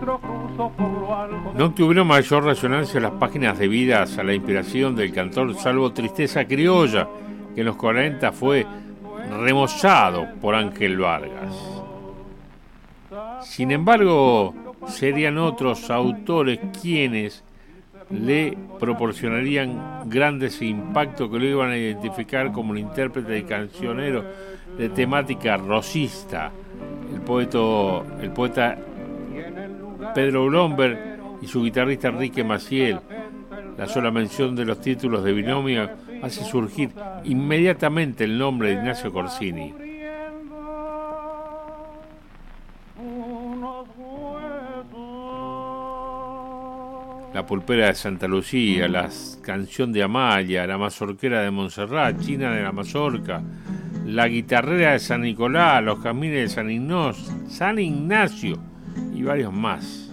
No tuvieron mayor resonancia las páginas debidas a la inspiración del cantor, salvo Tristeza Criolla, que en los 40 fue remozado por Ángel Vargas. Sin embargo, serían otros autores quienes le proporcionarían grandes impactos que lo iban a identificar como el intérprete y cancionero de temática rosista, el poeta Pedro Blomberg y su guitarrista Enrique Maciel. La sola mención de los títulos de Binomio hace surgir inmediatamente el nombre de Ignacio Corsini. La Pulpera de Santa Lucía, la Canción de Amalia, La Mazorquera de Montserrat, China de la Mazorca, La Guitarrera de San Nicolás, Los Jazmines de San Ignacio y varios más.